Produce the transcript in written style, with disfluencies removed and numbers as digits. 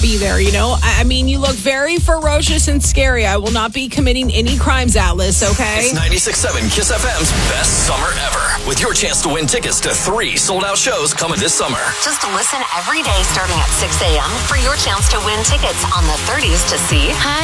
be there, you know? I mean, you look very ferocious and scary. I will not be committing any crimes, Atlas, okay? It's 96.7 Kiss FM's best summer ever. With your chance to win tickets to 3 sold-out shows coming this summer. Just listen every day starting at 6 a.m. for your chance to win tickets on the 30s to see